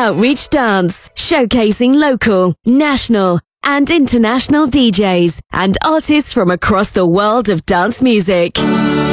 Outreach Dance, showcasing local, national, and international DJs and artists from across the world of dance music.